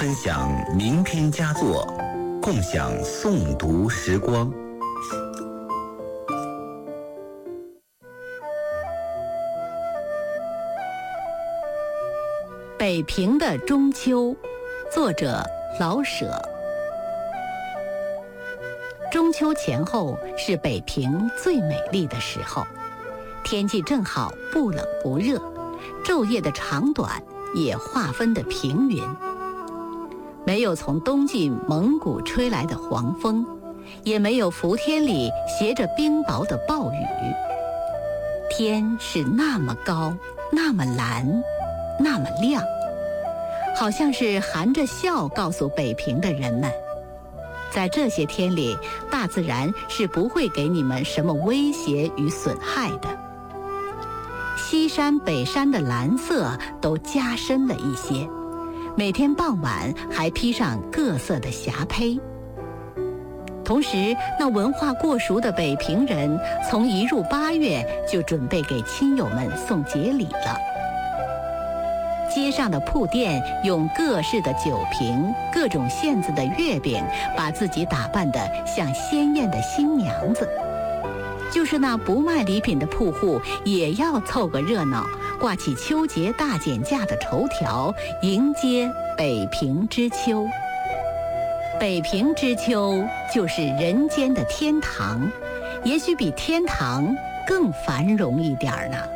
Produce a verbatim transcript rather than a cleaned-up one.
分享名篇佳作，共享诵读时光。 北平的中秋，作者老舍。中秋前后是北平最美丽的时候，天气正好不冷不热，昼夜的长短也划分得平匀，没有从东晋蒙古吹来的黄风，也没有伏天里携着冰雹的暴雨。天是那么高，那么蓝，那么亮，好像是含着笑告诉北平的人们，在这些天里，大自然是不会给你们什么威胁与损害的。西山北山的蓝色都加深了一些，每天傍晚还披上各色的霞帔。同时，那文化过熟的北平人从一入八月就准备给亲友们送节礼了。街上的铺店用各式的酒瓶、各种馅子的月饼，把自己打扮得像鲜艳的新娘子。就是那不卖礼品的铺户，也要凑个热闹，挂起秋节大减价的绸条，迎接北平之秋。北平之秋就是人间的天堂，也许比天堂更繁荣一点呢。